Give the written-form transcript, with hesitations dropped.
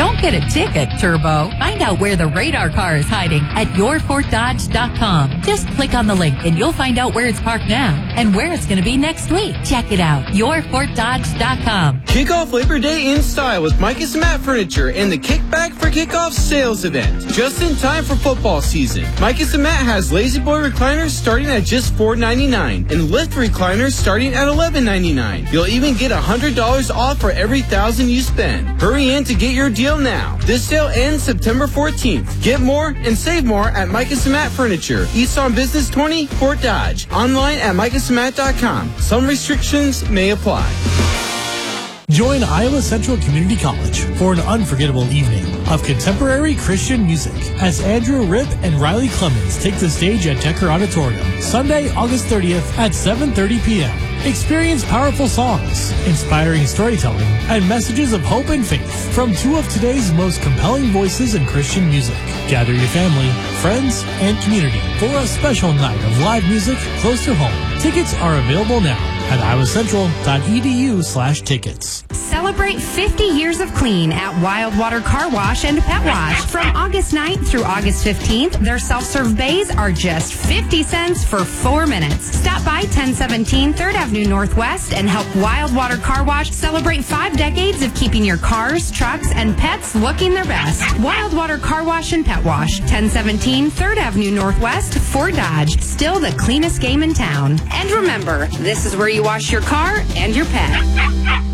Don't get a ticket, Turbo. Find out where the radar car is hiding at yourfortdodge.com. Just click on the link and you'll find out where it's parked now and where it's going to be next week. Check it out, yourfortdodge.com. Kick off Labor Day in style with Micah and Matt Furniture and the Kickback for Kickoff sales event. Just in time for football season. Micah and Matt has Lazy Boy recliners starting at just $4.99 and Lift recliners starting at $11.99. You'll even get $100 off for every $1,000 you spend. Hurry in to get your deal now. This sale ends September 14th. Get more and save more at Micah and Matt Furniture, East on Business 20, Fort Dodge. Online at micahsmatt.com. Some restrictions may apply. Join Iowa Central Community College for an unforgettable evening of contemporary Christian music as Andrew Ripp and Riley Clemens take the stage at Decker Auditorium Sunday, August 30th at 7:30 p.m. Experience powerful songs, inspiring storytelling, and messages of hope and faith from two of today's most compelling voices in Christian music. Gather your family, friends, and community for a special night of live music close to home. Tickets are available now at iowacentral.edu/tickets. Celebrate 50 years of clean at Wildwater Car Wash and Pet Wash. From August 9th through August 15th, their self-serve bays are just 50 cents for 4 minutes. Stop by 1017 3rd Avenue Northwest and help Wildwater Car Wash celebrate 5 decades of keeping your cars, trucks, and pets looking their best. Wildwater Car Wash and Pet Wash, 1017 3rd Avenue Northwest, Fort Dodge. Still the cleanest game in town. And remember, this is where you wash your car and your pet.